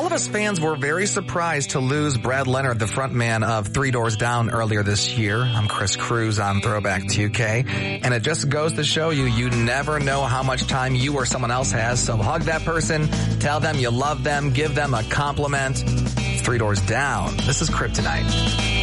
of us fans were very surprised to lose Brad Leonard, the frontman of Three Doors Down, earlier this year. I'm Chris Cruz on Throwback 2K, and it just goes to show you never know how much time you or someone else has, so hug that person, tell them you love them, give them a compliment. Three Doors Down. This is Kryptonite.